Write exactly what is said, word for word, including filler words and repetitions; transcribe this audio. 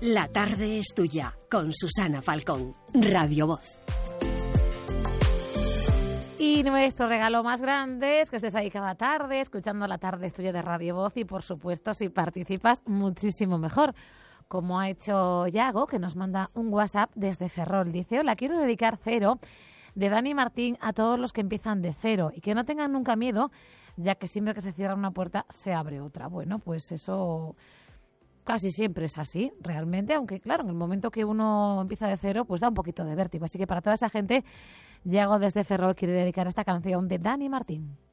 La tarde es tuya, con Susana Falcón, Radio Voz. Y nuestro regalo más grande es que estés ahí cada tarde, escuchando La tarde es tuya de Radio Voz, y por supuesto, si participas, muchísimo mejor. Como ha hecho Yago, que nos manda un WhatsApp desde Ferrol. Dice: hola, quiero dedicar Cero de Dani Martín a todos los que empiezan de cero y que no tengan nunca miedo, ya que siempre que se cierra una puerta se abre otra. Bueno, pues eso casi siempre es así, realmente, aunque claro, en el momento que uno empieza de cero, pues da un poquito de vértigo. Así que para toda esa gente, Yago desde Ferrol quiere dedicar esta canción de Dani Martín.